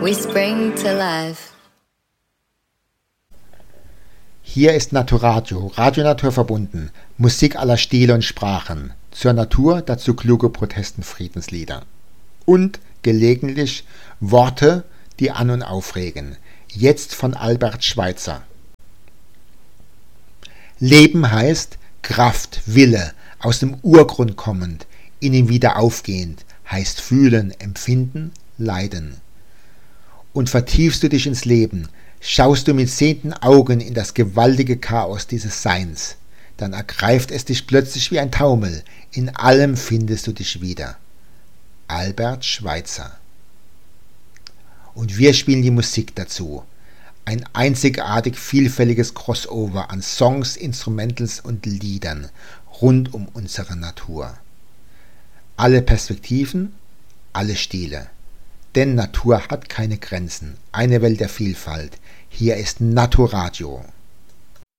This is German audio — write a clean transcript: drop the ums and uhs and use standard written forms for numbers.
we spring to life. Hier ist Naturadio, Radio Natur verbunden, Musik aller Stile und Sprachen, zur Natur dazu kluge Protestenfriedenslieder. Und gelegentlich Worte, die an- und aufregen. Jetzt von Albert Schweitzer. Leben heißt Kraft, Wille, aus dem Urgrund kommend, in ihm wieder aufgehend, heißt fühlen, empfinden, leiden. Und vertiefst du dich ins Leben, schaust du mit sehenden Augen in das gewaltige Chaos dieses Seins, dann ergreift es dich plötzlich wie ein Taumel, in allem findest du dich wieder. Albert Schweitzer. Und wir spielen die Musik dazu. Ein einzigartig vielfältiges Crossover an Songs, Instrumentals und Liedern rund um unsere Natur. Alle Perspektiven, alle Stile. Denn Natur hat keine Grenzen, eine Welt der Vielfalt. Hier ist Naturadio.